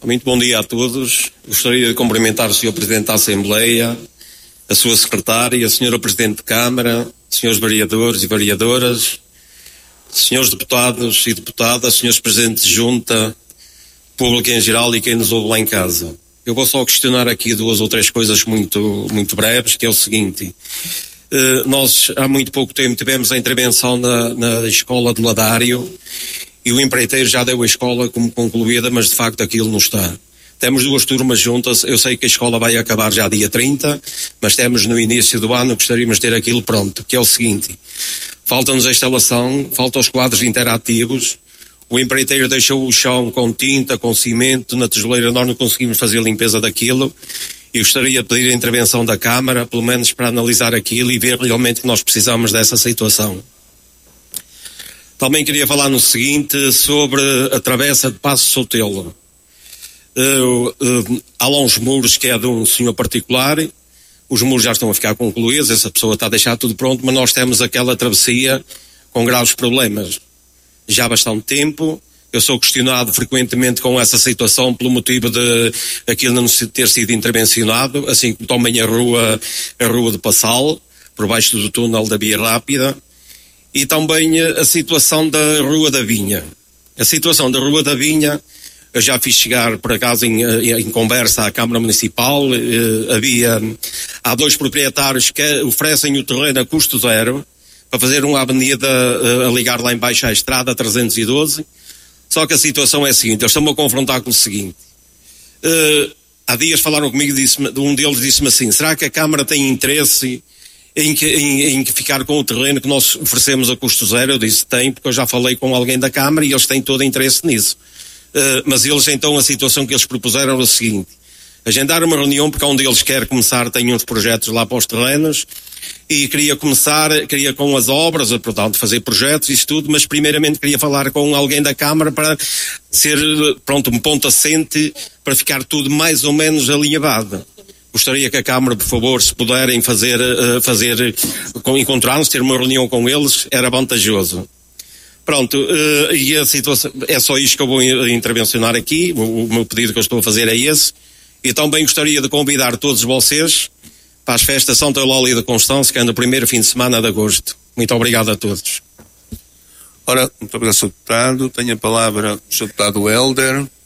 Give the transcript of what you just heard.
Muito bom dia a todos. Gostaria de cumprimentar o Sr. Presidente da Assembleia, a sua Secretária, a Sra. Presidente de Câmara, Srs. Vereadores e Vereadoras, Srs. Deputados e Deputadas, Srs. Presidentes de Junta, público em geral e quem nos ouve lá em casa. Eu vou só questionar aqui 2 ou 3 coisas muito breves, que é o seguinte. Nós, há muito pouco tempo, tivemos a intervenção na escola de Ladário e o empreiteiro já deu a escola como concluída, mas de facto aquilo não está. Temos 2 turmas juntas, eu sei que a escola vai acabar já dia 30, mas temos no início do ano, gostaríamos de ter aquilo pronto, que é o seguinte. Falta-nos a instalação, faltam os quadros interativos, o empreiteiro deixou o chão com tinta, com cimento, na tijoleira nós não conseguimos fazer a limpeza daquilo e gostaria de pedir a intervenção da Câmara, pelo menos para analisar aquilo e ver realmente que nós precisamos dessa situação. Também queria falar no seguinte, sobre a travessa de Paço Sotelo. Há lá uns muros que é de um senhor particular, os muros já estão a ficar concluídos, essa pessoa está a deixar tudo pronto, mas nós temos aquela travessia com graves problemas. Já há bastante tempo, eu sou questionado frequentemente com essa situação pelo motivo de aquilo não ter sido intervencionado, assim como também a rua de Passal, por baixo do túnel da Via Rápida, e também a situação da Rua da Vinha. A situação da Rua da Vinha, eu já fiz chegar, por acaso, em conversa à Câmara Municipal, há 2 proprietários que oferecem o terreno a custo zero, para fazer uma avenida a ligar lá em baixo à estrada 312, só que a situação é a seguinte, eles estão-me a confrontar com o seguinte, há dias falaram comigo, um deles disse-me assim, será que a Câmara tem interesse em ficar com o terreno que nós oferecemos a custo zero? Eu disse, tem, porque eu já falei com alguém da Câmara e eles têm todo interesse nisso. Mas eles então, a situação que eles propuseram era o seguinte, agendar uma reunião porque um deles quer começar, tem uns projetos lá para os terrenos e queria com as obras, portanto fazer projetos e isso tudo, mas primeiramente queria falar com alguém da Câmara para ser, um ponto assente para ficar tudo mais ou menos alinhavado. Gostaria que a Câmara, por favor, se puderem encontrar-nos, ter uma reunião com eles, era vantajoso. Pronto, e a situação, é só isto que eu vou intervencionar aqui, o meu pedido que eu estou a fazer é esse, e também gostaria de convidar todos vocês para as festas Santa Eulólia de Constância, que é no primeiro fim de semana de agosto. Muito obrigado a todos. Ora, muito obrigado, Sr. Deputado. Tenho a palavra o Sr. Deputado Hélder.